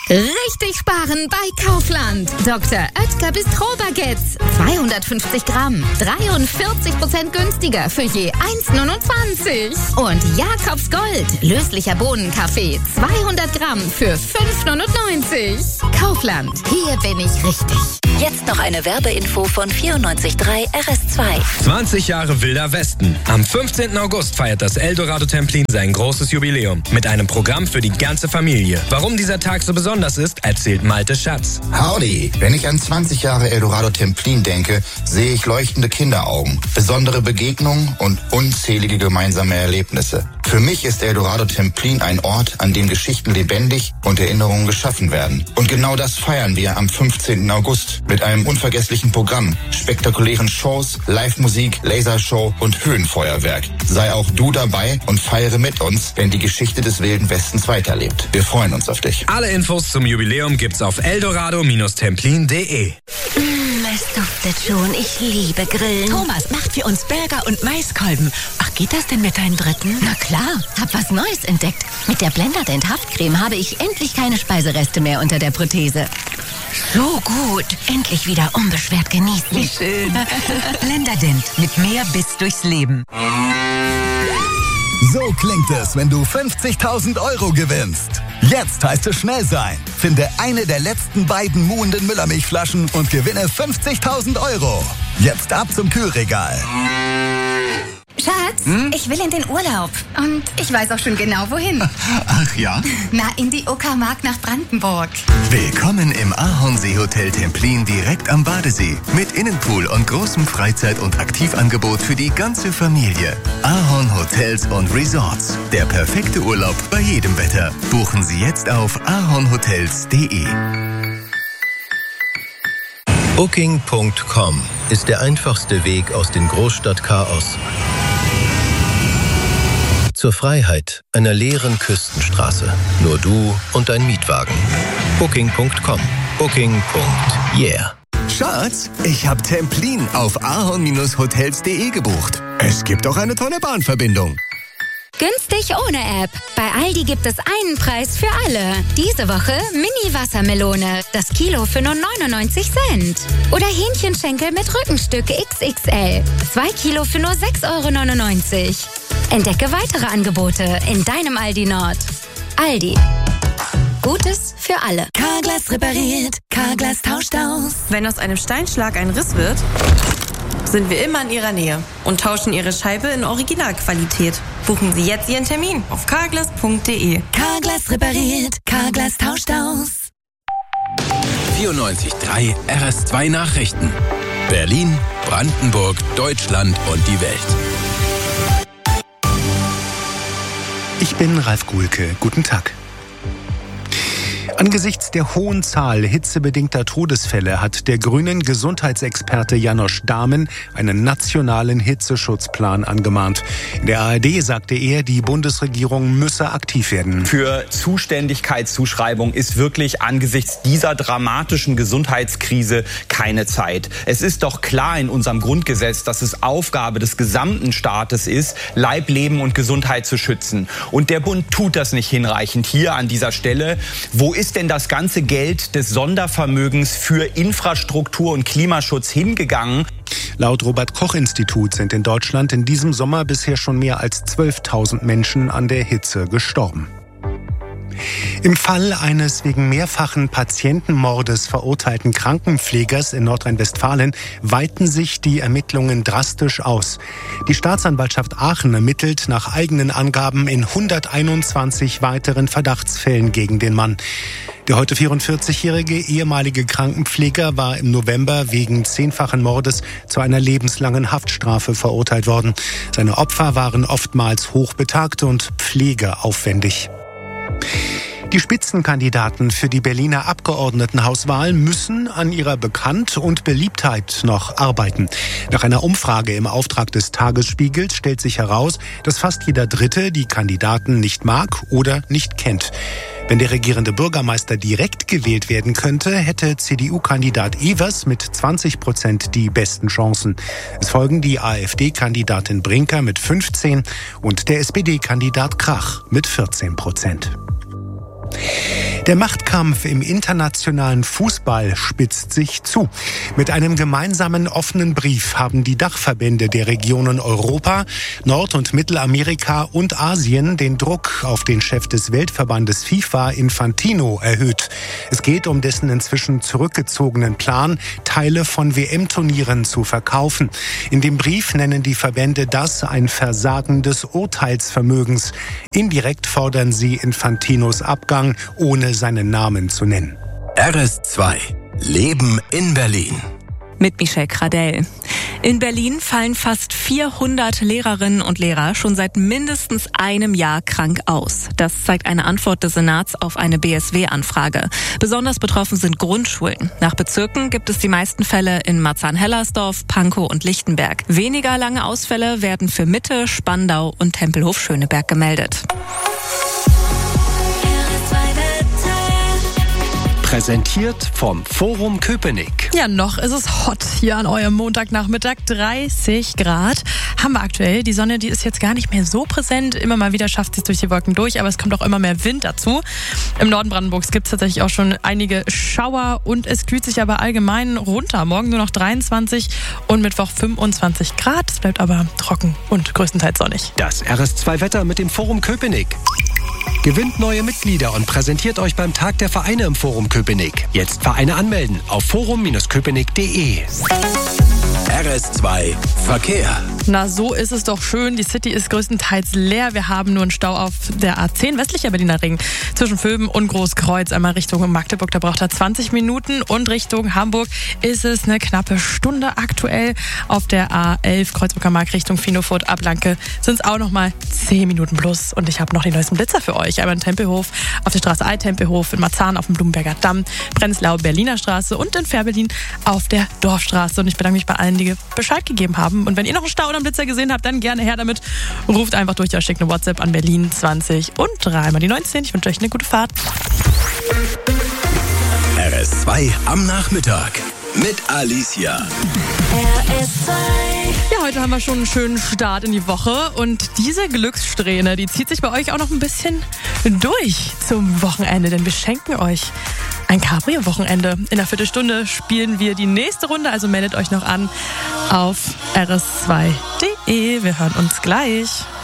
Richtig sparen bei Kaufland. Dr. Oetker Bistro-Baguettes. 250 Gramm. 43% günstiger für je 1,29. Und Jakobs Gold. Löslicher Bohnenkaffee. 200 Gramm für 5,99. Kaufland. Hier bin ich richtig. Jetzt noch eine Werbeinfo von 94.3 RS2. 20 Jahre Wilder Westen. Am 15. August feiert das Eldorado Templin sein großes Jubiläum mit einem Programm für die ganze Familie. Warum dieser Tag so besonders ist, erzählt Malte Schatz. Howdy! Wenn ich an 20 Jahre Eldorado Templin denke, sehe ich leuchtende Kinderaugen, besondere Begegnungen und unzählige gemeinsame Erlebnisse. Für mich ist Eldorado Templin ein Ort, an dem Geschichten lebendig und Erinnerungen geschaffen werden. Und genau das feiern wir am 15. August mit einem unvergesslichen Programm, spektakulären Shows, Live-Musik, Lasershow und Höhenfeuerwerk. Sei auch du dabei und feiere mit uns, wenn die Geschichte des Wilden Westens weiterlebt. Wir freuen uns auf dich. Alle Infos zum Jubiläum gibt's auf eldorado-templin.de. Es duftet schon. Ich liebe Grillen. Thomas macht für uns Burger und Maiskolben. Ach, geht das denn mit deinen Dritten? Na klar, hab was Neues entdeckt. Mit der Blenderdent Haftcreme habe ich endlich keine Speisereste mehr unter der Prothese. So gut. Endlich wieder unbeschwert genießen. Wie schön. Blenderdent mit mehr Biss durchs Leben. So klingt es, wenn du 50.000 € gewinnst. Jetzt heißt es schnell sein. Finde eine der letzten beiden muhenden Müllermilchflaschen und gewinne 50.000 €. Jetzt ab zum Kühlregal. Schatz, ich will in den Urlaub. Und ich weiß auch schon genau, wohin. Ach ja? Na, in die Uckermark nach Brandenburg. Willkommen im Ahornseehotel Templin direkt am Badesee. Mit Innenpool und großem Freizeit- und Aktivangebot für die ganze Familie. Ahorn Hotels und Resorts. Der perfekte Urlaub bei jedem Wetter. Buchen Sie jetzt auf ahornhotels.de. Booking.com ist der einfachste Weg aus dem Großstadtchaos zur Freiheit einer leeren Küstenstraße. Nur du und dein Mietwagen. Booking.com. Booking.yeah. Schatz, ich hab Templin auf ahorn-hotels.de gebucht. Es gibt auch eine tolle Bahnverbindung. Günstig ohne App. Bei Aldi gibt es einen Preis für alle. Diese Woche Mini-Wassermelone. Das Kilo für nur 99 Cent. Oder Hähnchenschenkel mit Rückenstück XXL. 2 Kilo für nur 6,99 €. Entdecke weitere Angebote in deinem Aldi Nord. Aldi. Gutes für alle. Carglass repariert, Carglass tauscht aus. Wenn aus einem Steinschlag ein Riss wird, sind wir immer in Ihrer Nähe und tauschen Ihre Scheibe in Originalqualität. Buchen Sie jetzt Ihren Termin auf carglass.de. Carglass repariert, Carglass tauscht aus. 94.3 RS2 Nachrichten. Berlin, Brandenburg, Deutschland und die Welt. Ich bin Ralf Guhlke. Guten Tag. Angesichts der hohen Zahl hitzebedingter Todesfälle hat der grünen Gesundheitsexperte Janosch Dahmen einen nationalen Hitzeschutzplan angemahnt. In der ARD sagte er, die Bundesregierung müsse aktiv werden. Für Zuständigkeitszuschreibung ist wirklich angesichts dieser dramatischen Gesundheitskrise keine Zeit. Es ist doch klar in unserem Grundgesetz, dass es Aufgabe des gesamten Staates ist, Leib, Leben und Gesundheit zu schützen. Und der Bund tut das nicht hinreichend hier an dieser Stelle. Wo ist denn das ganze Geld des Sondervermögens für Infrastruktur und Klimaschutz hingegangen? Laut Robert-Koch-Institut sind in Deutschland in diesem Sommer bisher schon mehr als 12.000 Menschen an der Hitze gestorben. Im Fall eines wegen mehrfachen Patientenmordes verurteilten Krankenpflegers in Nordrhein-Westfalen weiten sich die Ermittlungen drastisch aus. Die Staatsanwaltschaft Aachen ermittelt nach eigenen Angaben in 121 weiteren Verdachtsfällen gegen den Mann. Der heute 44-jährige ehemalige Krankenpfleger war im November wegen 10-fachen Mordes zu einer lebenslangen Haftstrafe verurteilt worden. Seine Opfer waren oftmals hochbetagt und pflegeaufwendig. Die Spitzenkandidaten für die Berliner Abgeordnetenhauswahl müssen an ihrer Bekannt- und Beliebtheit noch arbeiten. Nach einer Umfrage im Auftrag des Tagesspiegels stellt sich heraus, dass fast jeder Dritte die Kandidaten nicht mag oder nicht kennt. Wenn der regierende Bürgermeister direkt gewählt werden könnte, hätte CDU-Kandidat Evers mit 20% die besten Chancen. Es folgen die AfD-Kandidatin Brinker mit 15% und der SPD-Kandidat Krach mit 14%. Der Machtkampf im internationalen Fußball spitzt sich zu. Mit einem gemeinsamen offenen Brief haben die Dachverbände der Regionen Europa, Nord- und Mittelamerika und Asien den Druck auf den Chef des Weltverbandes FIFA, Infantino, erhöht. Es geht um dessen inzwischen zurückgezogenen Plan, Teile von WM-Turnieren zu verkaufen. In dem Brief nennen die Verbände das ein Versagen des Urteilsvermögens. Indirekt fordern sie Infantinos Abgang, ohne seinen Namen zu nennen. RS2 Leben in Berlin. Mit Michelle Kradell. In Berlin fallen fast 400 Lehrerinnen und Lehrer schon seit mindestens einem Jahr krank aus. Das zeigt eine Antwort des Senats auf eine BSW-Anfrage. Besonders betroffen sind Grundschulen. Nach Bezirken gibt es die meisten Fälle in Marzahn-Hellersdorf, Pankow und Lichtenberg. Weniger lange Ausfälle werden für Mitte, Spandau und Tempelhof-Schöneberg gemeldet. Präsentiert vom Forum Köpenick. Ja, noch ist es hot hier an eurem Montagnachmittag. 30 Grad haben wir aktuell. Die Sonne, die ist jetzt gar nicht mehr so präsent. Immer mal wieder schafft sie es durch die Wolken durch, aber es kommt auch immer mehr Wind dazu. Im Norden Brandenburgs gibt es tatsächlich auch schon einige Schauer und es kühlt sich aber allgemein runter. Morgen nur noch 23 und Mittwoch 25 Grad. Es bleibt aber trocken und größtenteils sonnig. Das RS2-Wetter mit dem Forum Köpenick. Gewinnt neue Mitglieder und präsentiert euch beim Tag der Vereine im Forum Köpenick. Jetzt Vereine anmelden auf forum-köpenick.de. RS2 Verkehr. Na, so ist es doch schön. Die City ist größtenteils leer. Wir haben nur einen Stau auf der A10 westlicher Berliner Ring zwischen Vöben und Großkreuz. Einmal Richtung Magdeburg, da braucht er 20 Minuten. Und Richtung Hamburg ist es eine knappe Stunde aktuell. Auf der A11 Kreuzburger Markt Richtung Finofurt ab Blanke sind es auch noch mal 10 Minuten plus. Und ich habe noch den neuesten Blitzer für euch. Einmal in Tempelhof, auf der Straße Altempelhof, in Marzahn auf dem Blumenberger Damm, Prenzlau Berliner Straße und in Fährberlin auf der Dorfstraße. Und ich bedanke mich bei allen, die Bescheid gegeben haben. Und wenn ihr noch einen Stau oder einen Blitzer gesehen habt, dann gerne her damit. Ruft einfach durch oder schickt eine WhatsApp an Berlin 20 und 3 mal die 19. Ich wünsche euch eine gute Fahrt. RS2 am Nachmittag mit Alicia. RS2. Ja, heute haben wir schon einen schönen Start in die Woche und diese Glückssträhne, die zieht sich bei euch auch noch ein bisschen durch zum Wochenende, denn wir schenken euch ein Cabrio-Wochenende. In einer Viertelstunde spielen wir die nächste Runde, also meldet euch noch an auf rs2.de. Wir hören uns gleich.